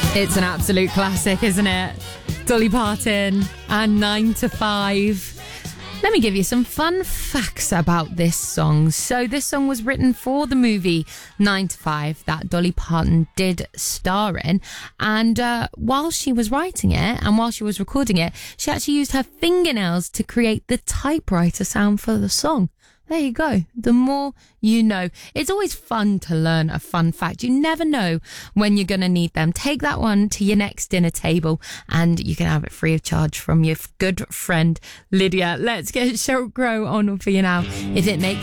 It's an absolute classic, isn't it? Dolly Parton and 9 to 5. Let me give you some fun facts about this song. So this song was written for the movie 9 to 5 that Dolly Parton did star in. And while she was writing it and while she was recording it, she actually used her fingernails to create the typewriter sound for the song. There you go. The more you know. It's always fun to learn a fun fact. You never know when you're going to need them. Take that one to your next dinner table and you can have it free of charge from your good friend Lydia. Let's get Sheryl Crow on for you now. If it makes